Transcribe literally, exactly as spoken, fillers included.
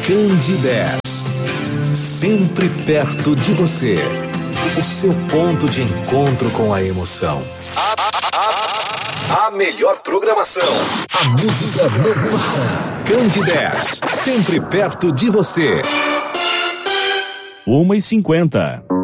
Candidez, sempre perto de você. O seu ponto de encontro com a emoção. A, a, a melhor programação. A música não para. Candidez, sempre perto de você. uma e cinquenta.